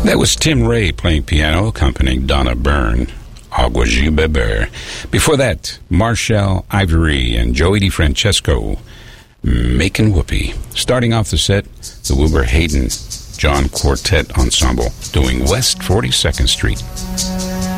That was Tim Ray playing piano, accompanying Donna Byrne, Agua de Beber. Before that, Marshall Ivory and Joey DiFrancesco, Making Whoopee. Starting off the set, the Wilbur Hayden John Quartet Ensemble, doing West 42nd Street.